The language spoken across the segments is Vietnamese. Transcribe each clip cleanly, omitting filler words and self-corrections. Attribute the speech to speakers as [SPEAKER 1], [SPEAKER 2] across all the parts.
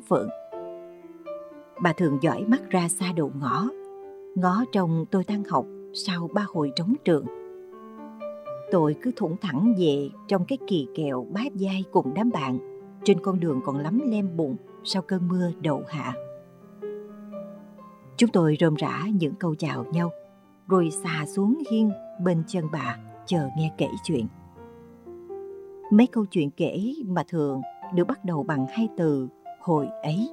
[SPEAKER 1] Phượng. Bà thường dõi mắt ra xa đầu ngõ, ngó trông tôi tan học sau 3 hồi trống trường. Tôi cứ thủng thẳng về trong cái kỳ kèo bát vai cùng đám bạn, trên con đường còn lấm lem bùn sau cơn mưa đậu hạ. Chúng tôi rôm rả những câu chào nhau, rồi xà xuống hiên bên chân bà chờ nghe kể chuyện. Mấy câu chuyện kể mà thường được bắt đầu bằng 2 từ hồi ấy.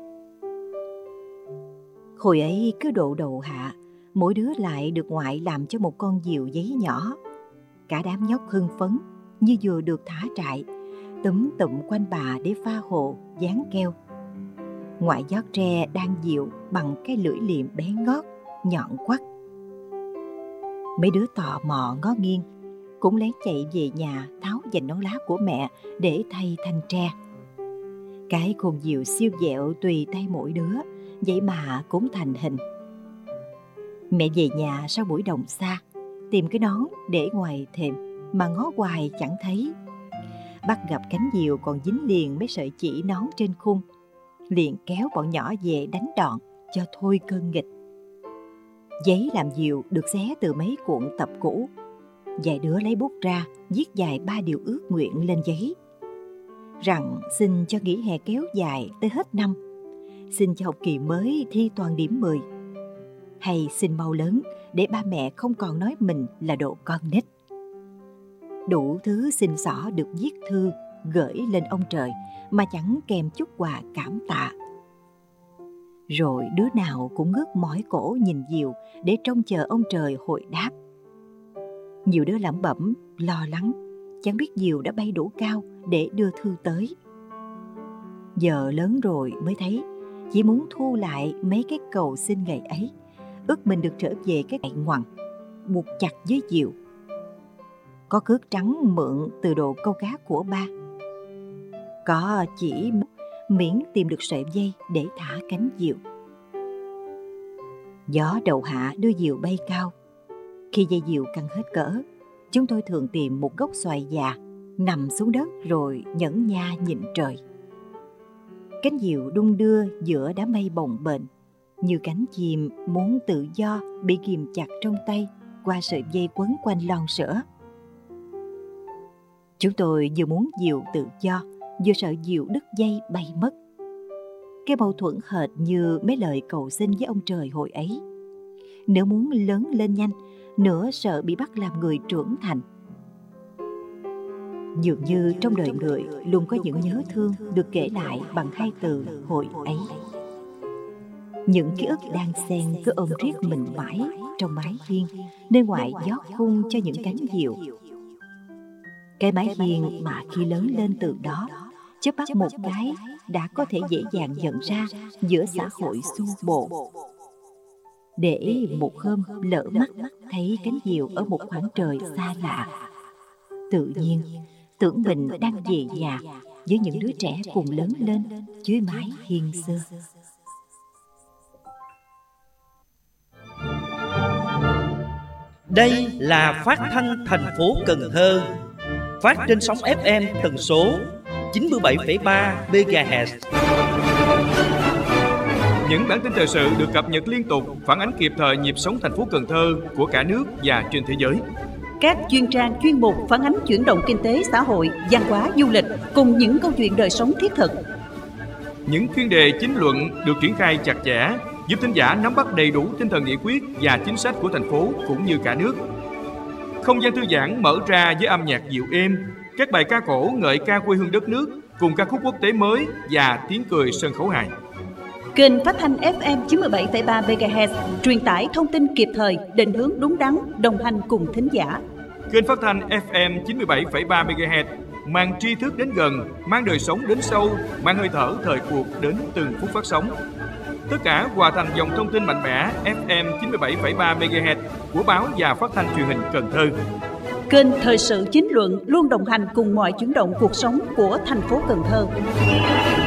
[SPEAKER 1] Hồi ấy cứ độ đầu hạ, mỗi đứa lại được ngoại làm cho một con diều giấy nhỏ. Cả đám nhóc hưng phấn như vừa được thả trại, túm tụm quanh bà để pha hồ, dán keo. Ngoại giót tre đang diều bằng cái lưỡi liềm bé ngót, nhọn quắt. Mấy đứa tò mò ngó nghiêng, cũng lén chạy về nhà tháo dành nón lá của mẹ để thay thanh tre. Cái con diều siêu dẹo tùy tay mỗi đứa, vậy mà cũng thành hình. Mẹ về nhà sau buổi đồng xa, tìm cái nón để ngoài thềm mà ngó hoài chẳng thấy. Bắt gặp cánh diều còn dính liền mấy sợi chỉ nón trên khung, liền kéo bọn nhỏ về đánh đòn cho thôi cơn nghịch. Giấy làm diều được xé từ mấy cuộn tập cũ. Vài đứa lấy bút ra viết dài 3 điều ước nguyện lên giấy, rằng xin cho nghỉ hè kéo dài tới hết năm, xin cho học kỳ mới thi toàn điểm 10, hay xin mau lớn để ba mẹ không còn nói mình là đồ con nít. Đủ thứ xin xỏ được viết thư gửi lên ông trời mà chẳng kèm chút quà cảm tạ. Rồi đứa nào cũng ngước mỏi cổ nhìn diều để trông chờ ông trời hồi đáp. Nhiều đứa lẩm bẩm, lo lắng, chẳng biết diều đã bay đủ cao để đưa thư tới. Giờ lớn rồi mới thấy, chỉ muốn thu lại mấy cái cầu xin ngày ấy, ước mình được trở về cái cạnh ngoằn, buộc chặt với diều. Có cước trắng mượn từ đồ câu cá của ba. Có chỉ miễn tìm được sợi dây để thả cánh diều. Gió đầu hạ đưa diều bay cao. Khi dây diều căng hết cỡ, chúng tôi thường tìm một gốc xoài già, nằm xuống đất rồi nhẫn nha nhìn trời. Cánh diều đung đưa giữa đám mây bồng bềnh, như cánh chim muốn tự do bị ghìm chặt trong tay qua sợi dây quấn quanh lon sữa. Chúng tôi vừa muốn diều tự do, vừa sợ diều đứt dây bay mất. Cái mâu thuẫn hệt như mấy lời cầu xin với ông trời hồi ấy. Nửa muốn lớn lên nhanh, nửa sợ bị bắt làm người trưởng thành. Dường như trong đời người luôn có những nhớ thương được kể lại bằng 2 từ hồi ấy. Những ký ức đang xen cứ ôm riết mình mãi trong mái hiên, nơi ngoại gió khung cho những cánh diều. Cái mái hiên mà khi lớn lên từ đó, chớp mắt một cái đã có thể dễ dàng nhận ra giữa xã hội xô bồ. Để một hôm lỡ mắt thấy cánh diều ở một khoảng trời xa lạ, tự nhiên tưởng mình đang về nhà với những đứa trẻ cùng lớn lên dưới mái hiên xưa.
[SPEAKER 2] Đây là phát thanh thành phố Cần Thơ, phát trên sóng FM tần số 97,3 MHz.
[SPEAKER 3] Những bản tin thời sự được cập nhật liên tục, phản ánh kịp thời nhịp sống thành phố Cần Thơ của cả nước và trên thế giới.
[SPEAKER 4] Các chuyên trang chuyên mục phản ánh chuyển động kinh tế xã hội, văn hóa du lịch cùng những câu chuyện đời sống thiết thực.
[SPEAKER 3] Những chuyên đề chính luận được triển khai chặt chẽ, giúp thính giả nắm bắt đầy đủ tinh thần nghị quyết và chính sách của thành phố cũng như cả nước. Không gian thư giãn mở ra với âm nhạc dịu êm, các bài ca cổ ngợi ca quê hương đất nước cùng ca khúc quốc tế mới và tiếng cười sân khấu hài.
[SPEAKER 4] Kênh phát thanh FM 97,3 MHz truyền tải thông tin kịp thời, định hướng đúng đắn, đồng hành cùng thính giả.
[SPEAKER 3] Kênh phát thanh FM 97,3 MHz mang tri thức đến gần, mang đời sống đến sâu, mang hơi thở thời cuộc đến từng phút phát sóng. Tất cả hòa thành dòng thông tin mạnh mẽ FM 97,3 MHz của báo và phát thanh truyền hình Cần Thơ.
[SPEAKER 4] Kênh thời sự chính luận luôn đồng hành cùng mọi chuyển động cuộc sống của thành phố Cần Thơ.